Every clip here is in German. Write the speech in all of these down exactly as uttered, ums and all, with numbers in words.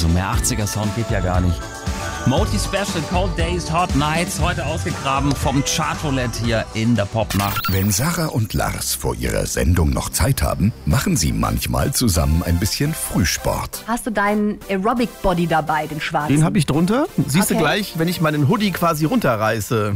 Also mehr achtziger-Sound geht ja gar nicht. Moti Special, Cold Days, Hot Nights, heute ausgegraben vom Chartroulette hier in der Popnacht. Wenn Sarah und Lars vor ihrer Sendung noch Zeit haben, machen sie manchmal zusammen ein bisschen Frühsport. Hast du deinen Aerobic-Body dabei, den schwarzen? Den habe ich drunter. Siehst Okay. du gleich, wenn ich meinen Hoodie quasi runterreiße.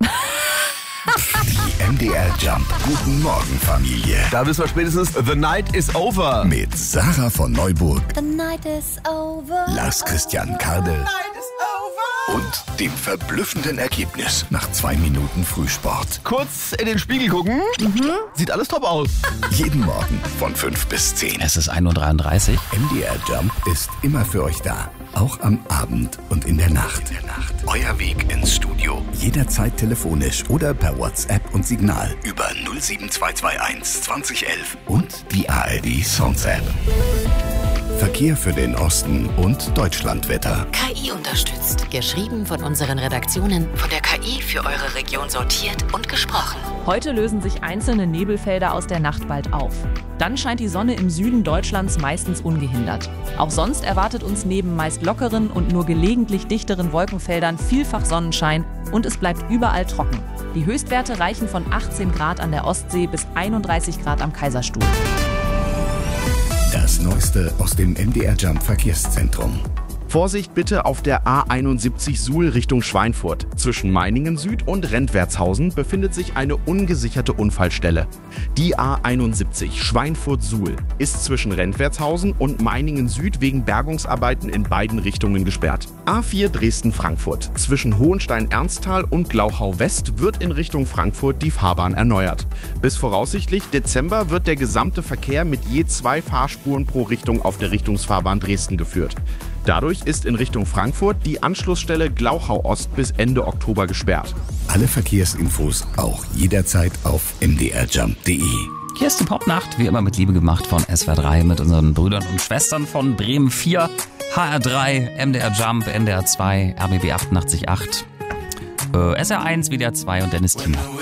Die M D R Jump Guten Morgen Familie. Da wissen wir spätestens, the night is over. Mit Sarah von Neuburg, The night is over. Lars Christian Kardel und dem verblüffenden Ergebnis nach zwei Minuten Frühsport. Kurz in den Spiegel gucken. Mhm. Sieht alles top aus. Jeden Morgen von fünf bis zehn. Es ist ein Uhr dreiunddreißig. M D R Jump ist immer für euch da. Auch am Abend und in der Nacht. Euer Weg ins Studio. Jederzeit telefonisch oder per WhatsApp und Signal über null sieben zwei zwei eins zwanzig elf und die A R D Songs App. Verkehr für den Osten und Deutschlandwetter. K I unterstützt. Geschrieben von unseren Redaktionen, von der K I für eure Region sortiert und gesprochen. Heute lösen sich einzelne Nebelfelder aus der Nacht bald auf. Dann scheint die Sonne im Süden Deutschlands meistens ungehindert. Auch sonst erwartet uns neben meist lockeren und nur gelegentlich dichteren Wolkenfeldern vielfach Sonnenschein und es bleibt überall trocken. Die Höchstwerte reichen von achtzehn Grad an der Ostsee bis einunddreißig Grad am Kaiserstuhl. Das Neueste aus dem M D R Jump Verkehrszentrum. Vorsicht bitte auf der A einundsiebzig Suhl Richtung Schweinfurt. Zwischen Meiningen Süd und Rentwertshausen befindet sich eine ungesicherte Unfallstelle. Die A einundsiebzig Schweinfurt-Suhl ist zwischen Rentwertshausen und Meiningen Süd wegen Bergungsarbeiten in beiden Richtungen gesperrt. A vier Dresden-Frankfurt. Zwischen Hohenstein-Ernsthal und Glauchau West wird in Richtung Frankfurt die Fahrbahn erneuert. Bis voraussichtlich Dezember wird der gesamte Verkehr mit je zwei Fahrspuren pro Richtung auf der Richtungsfahrbahn Dresden geführt. Dadurch ist in Richtung Frankfurt die Anschlussstelle Glauchau Ost bis Ende Oktober gesperrt. Alle Verkehrsinfos auch jederzeit auf m d r jump punkt d e. Hier ist die Popnacht, wie immer mit Liebe gemacht von S W R drei mit unseren Brüdern und Schwestern von Bremen vier, H R drei, M D R Jump, N D R zwei, R B B achtundachtzig Komma acht, äh, S R eins, W D R zwei und Dennis Thiemann.